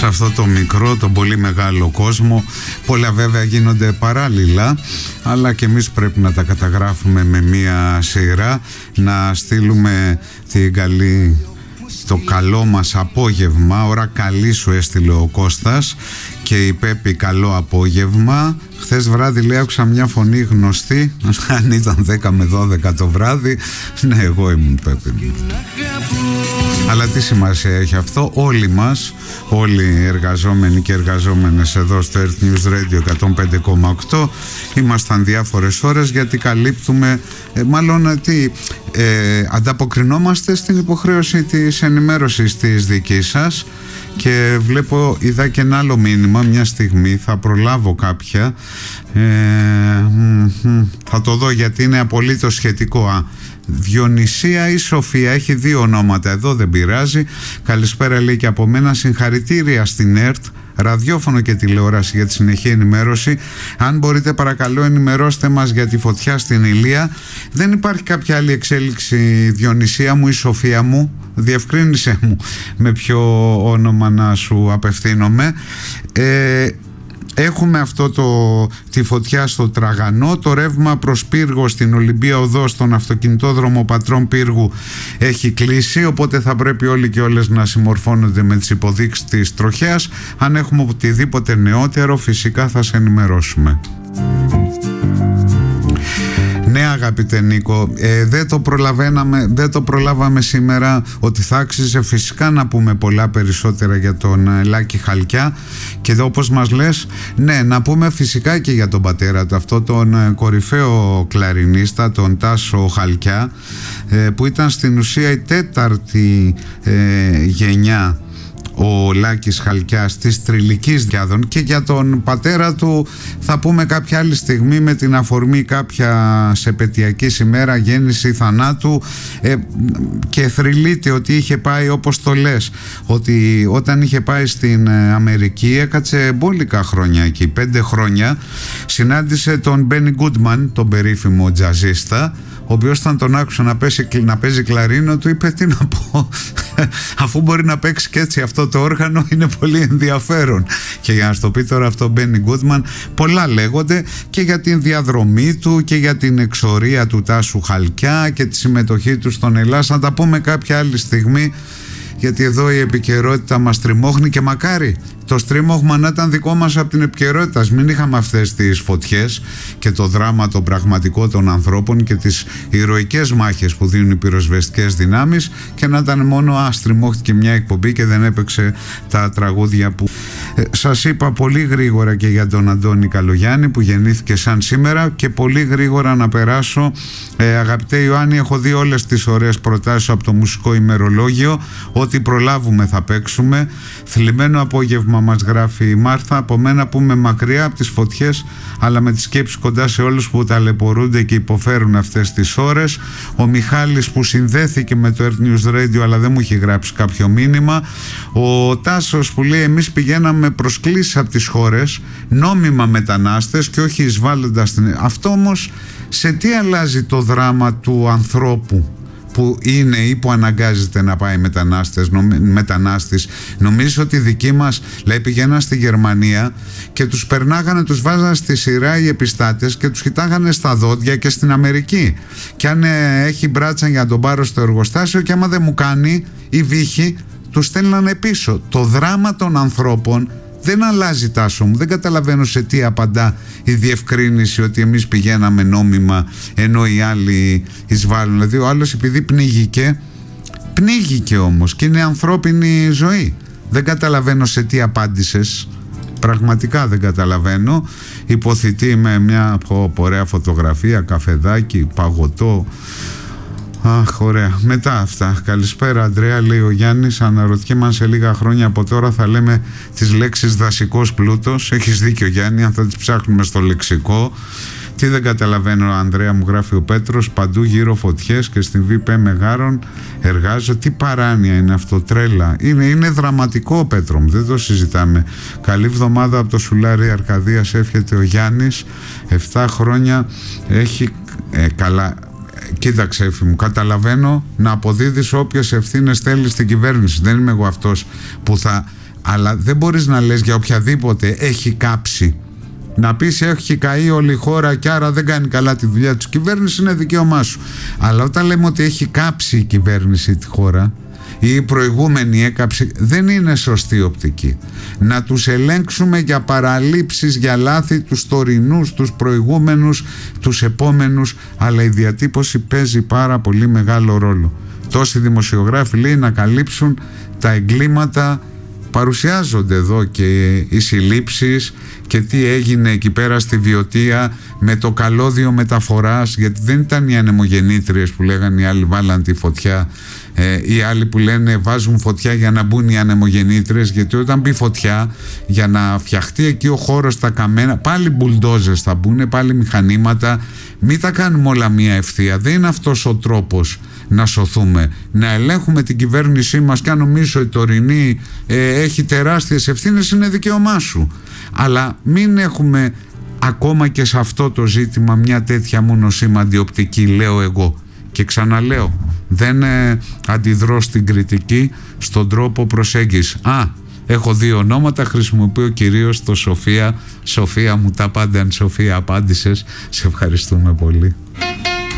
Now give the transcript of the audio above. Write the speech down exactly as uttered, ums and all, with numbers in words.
σε αυτό το μικρό, τον πολύ μεγάλο κόσμο. Πολλά βέβαια γίνονται παράλληλα, αλλά και εμείς πρέπει να τα καταγράφουμε με μία σειρά, να στείλουμε την καλή, το καλό μας απόγευμα. Ώρα καλή σου έστειλε ο Κώστας και η Πέπη καλό απόγευμα. Χθες βράδυ λέει άκουσα μια φωνή γνωστή, αν ήταν δέκα με δώδεκα το βράδυ. Ναι, εγώ ήμουν, Πέπη. Αλλά τι σημασία έχει αυτό? Όλοι μας, όλοι οι εργαζόμενοι και εργαζόμενες εδώ στο Earth News Radio εκατόν πέντε κόμμα οκτώ ήμασταν διάφορες ώρες, γιατί καλύπτουμε, ε, μάλλον τι, ε, ανταποκρινόμαστε στην υποχρέωση της ενημέρωσης της δικής σας. Και βλέπω, είδα και ένα άλλο μήνυμα μια στιγμή, θα προλάβω κάποια, ε, μ, μ, θα το δω γιατί είναι απολύτως σχετικό. Α, Διονυσία ή Σοφία, έχει δύο ονόματα εδώ, δεν πειράζει. Καλησπέρα λέει και από μένα, συγχαρητήρια στην ΕΡΤ, ραδιόφωνο και τηλεόραση για τη συνεχή ενημέρωση. Αν μπορείτε παρακαλώ ενημερώστε μας για τη φωτιά στην Ηλία. Δεν υπάρχει κάποια άλλη εξέλιξη, Διονυσία μου ή Σοφία μου? Διευκρίνησέ μου με ποιο όνομα να σου απευθύνομαι. ε, Έχουμε αυτό το, τη φωτιά στο Τραγανό, το ρεύμα προς Πύργο στην Ολυμπία Οδό, στον αυτοκινητόδρομο Πατρών Πύργου έχει κλείσει, οπότε θα πρέπει όλοι και όλες να συμμορφώνονται με τις υποδείξεις της τροχέας. Αν έχουμε οτιδήποτε νεότερο φυσικά θα σε ενημερώσουμε. Ναι αγαπητέ Νίκο, ε, δεν το προλαβαίναμε, δεν το προλάβαμε σήμερα, ότι θα άξιζε φυσικά να πούμε πολλά περισσότερα για τον ε, Λάκη Χαλκιά, και όπως μας λες, ναι, να πούμε φυσικά και για τον πατέρα του, αυτό τον ε, κορυφαίο κλαρινίστα, τον Τάσο Χαλκιά, ε, που ήταν στην ουσία η τέταρτη ε, γενιά ο Λάκης Χαλκιάς της Τριλικής Διάδων, και για τον πατέρα του θα πούμε κάποια άλλη στιγμή με την αφορμή κάποια επετειακή ημέρα, γέννηση θανάτου, ε, και θρυλείται ότι είχε πάει, όπως το λες, ότι όταν είχε πάει στην Αμερική έκατσε μπόλικα χρόνια εκεί, πέντε χρόνια, συνάντησε τον Μπένι Γκούντμαν, τον περίφημο τζαζίστα, ο οποίος όταν τον άκουσε να παίζει, να παίζει κλαρίνο, του είπε τι να πω, αφού μπορεί να παίξει και έτσι αυτό το όργανο, είναι πολύ ενδιαφέρον. Και για να σου το πει τώρα αυτό Μπένι Γκούντμαν, πολλά λέγονται και για την διαδρομή του και για την εξορία του Τάσου Χαλκιά και τη συμμετοχή του στον Ελλάς. Να τα πούμε κάποια άλλη στιγμή, γιατί εδώ η επικαιρότητα μας τριμώχνει, και μακάρι το στρίμωγμα να ήταν δικό μας από την επικαιρότητα. Μην είχαμε αυτές τις φωτιές και το δράμα το πραγματικό των ανθρώπων και τις ηρωικές μάχες που δίνουν οι πυροσβεστικές δυνάμεις, και να ήταν μόνο α, στριμώχτηκε μια εκπομπή και δεν έπαιξε τα τραγούδια που... Ε, σας είπα πολύ γρήγορα και για τον Αντώνη Καλογιάννη που γεννήθηκε σαν σήμερα, και πολύ γρήγορα να περάσω, ε, αγαπητέ Ιωάννη, έχω δει όλες τις ωραίες προτάσεις από το μουσικό ημερολόγιο, ό,τι προλάβουμε θα παίξουμε. Θλιμμένο απόγευμα μας γράφει η Μάρθα, από μένα που είμαι μακριά από τις φωτιές αλλά με τις σκέψεις κοντά σε όλους που ταλαιπωρούνται και υποφέρουν αυτές τις ώρες. Ο Μιχάλης που συνδέθηκε με το Earth News Radio αλλά δεν μου έχει γράψει κάποιο μήνυμα. Ο Τάσος που λέει εμείς πηγαίναμε προσκλήσεις από τις χώρες, νόμιμα μετανάστες και όχι εισβάλλοντας την... Αυτό όμως σε τι αλλάζει το δράμα του ανθρώπου που είναι ή που αναγκάζεται να πάει μετανάστες, νομι, μετανάστης? Νομίζω ότι οι δικοί μας, λέει, πηγαίναν στη Γερμανία και τους περνάγανε, τους βάζανε στη σειρά οι επιστάτες και τους κοιτάγανε στα δόντια, και στην Αμερική. Και αν ε, έχει μπράτσα για να τον πάρω στο εργοστάσιο, και άμα δεν μου κάνει ή βύχη, τους στέλνανε πίσω. Το δράμα των ανθρώπων δεν αλλάζει, Τάσο μου. Δεν καταλαβαίνω σε τι απαντά η διευκρίνηση ότι εμείς πηγαίναμε νόμιμα ενώ οι άλλοι εισβάλλουν. Δηλαδή ο άλλος επειδή πνίγηκε, πνίγηκε όμως, και είναι ανθρώπινη ζωή. Δεν καταλαβαίνω σε τι απάντησες. Πραγματικά δεν καταλαβαίνω. Υποθητή με μια ωραία φωτογραφία, καφεδάκι, παγωτό. Αχ, ωραία. Μετά αυτά. Καλησπέρα, Αντρέα, λέει ο Γιάννης. Αναρωτιέμαι αν σε λίγα χρόνια από τώρα θα λέμε τις λέξεις δασικός πλούτος. Έχεις δίκιο, Γιάννη, αν θα τις ψάχνουμε στο λεξικό. Τι δεν καταλαβαίνω, Ανδρέα, μου γράφει ο Πέτρος. Παντού γύρω φωτιές και στην Β Π Μεγάρων εργάζω. Τι παράνοια είναι αυτό, τρέλα. Είναι, είναι δραματικό, Πέτρο μου, δεν το συζητάμε. Καλή εβδομάδα από το Σουλάρι Αρκαδίας, εύχεται ο Γιάννης. Εφτά χρόνια έχει ε, καλά. Κοίταξε, Εφη μου, καταλαβαίνω να αποδίδεις όποιες ευθύνες θέλεις στην κυβέρνηση. Δεν είμαι εγώ αυτός που θα αλλά δεν μπορείς να λες για οποιαδήποτε έχει κάψει. Να πεις έχει καεί όλη η χώρα και άρα δεν κάνει καλά τη δουλειά της κυβέρνησης, είναι δικαίωμά σου. Αλλά όταν λέμε ότι έχει κάψει η κυβέρνηση τη χώρα ή η προηγούμενη έκαψε, δεν είναι σωστή οπτική. Να τους ελέγξουμε για παραλήψεις, για λάθη, τους τωρινούς, τους προηγούμενους, τους επόμενους, αλλά η διατύπωση παίζει πάρα πολύ μεγάλο ρόλο. Τόσοι δημοσιογράφοι λέει να καλύψουν τα εγκλήματα. Παρουσιάζονται εδώ και οι συλλήψεις και τι έγινε εκεί πέρα στη Βιωτία με το καλώδιο μεταφοράς, γιατί δεν ήταν οι ανεμογεννήτριες που λέγανε οι άλλοι βάλαν τη φωτιά, ε, οι άλλοι που λένε βάζουν φωτιά για να μπουν οι ανεμογεννήτριες, γιατί όταν μπει φωτιά για να φτιαχτεί εκεί ο χώρος στα καμένα πάλι μπουλντόζες θα μπουν, πάλι μηχανήματα. Μην τα κάνουμε όλα μία ευθεία, δεν είναι αυτός ο τρόπος να σωθούμε. Να ελέγχουμε την κυβέρνησή μας, και αν νομίζω η τωρινή ε, έχει τεράστιες ευθύνες, είναι δικαίωμά σου, αλλά μην έχουμε ακόμα και σε αυτό το ζήτημα μια τέτοια μονοσήμαντη οπτική, λέω εγώ. Και ξαναλέω, δεν ε, αντιδρώ στην κριτική στον τρόπο προσέγγισης. Α, έχω δύο ονόματα, χρησιμοποιώ κυρίως το Σοφία. Σοφία μου τα πάντα, αν Σοφία απάντησες, σε ευχαριστούμε πολύ.